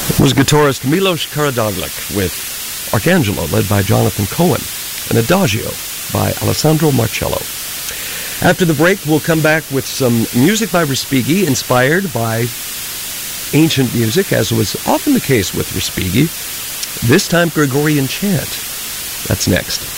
was guitarist Milos Karadoglic with Arcangelo, led by Jonathan Cohen, and Adagio by Alessandro Marcello. After the break, we'll come back with some music by Respighi, inspired by ancient music, as was often the case with Respighi. This time, Gregorian chant. That's next.